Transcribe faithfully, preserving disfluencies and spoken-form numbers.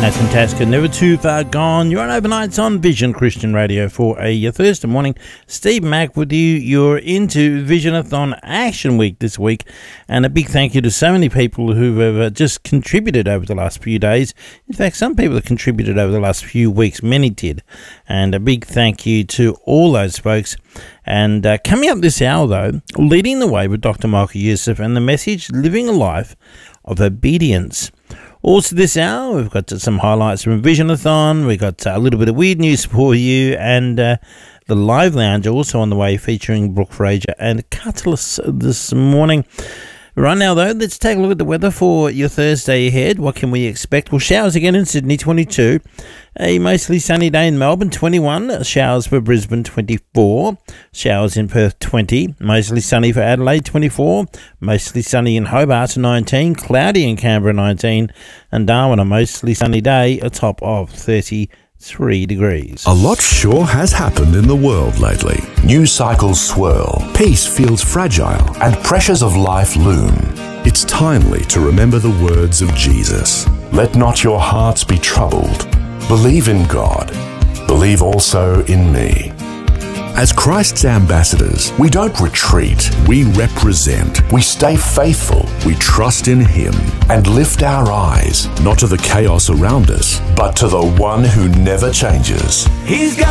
That's fantastic. Never too far gone. You're on Overnights on Vision Christian Radio for a Thursday morning. Steve Mack with you. You're into Visionathon Action Week this week. And a big thank you to so many people who have uh, just contributed over the last few days. In fact, some people have contributed over the last few weeks. Many did. And a big thank you to all those folks. And uh, coming up this hour, though, leading the way with Doctor Michael Youssef and the message, Living a Life of Obedience. Also this hour, we've got some highlights from Visionathon, we've got a little bit of weird news for you, and uh, the Live Lounge also on the way featuring Brooke Fraser and Catalyst this morning. Right now, though, let's take a look at the weather for your Thursday ahead. What can we expect? Well, showers again in Sydney, twenty-two. A mostly sunny day in Melbourne, twenty-one. Showers for Brisbane, twenty-four. Showers in Perth, twenty. Mostly sunny for Adelaide, twenty-four. Mostly sunny in Hobart, nineteen. Cloudy in Canberra, nineteen. And Darwin, a mostly sunny day, a top of thirty-three degrees. A lot sure has happened in the world lately. News cycles swirl, peace feels fragile, and pressures of life loom. It's timely to remember the words of Jesus. Let not your hearts be troubled. Believe in God. Believe also in me. As Christ's ambassadors, we don't retreat, we represent. We stay faithful, we trust in Him, and lift our eyes, not to the chaos around us, but to the one who never changes. He's got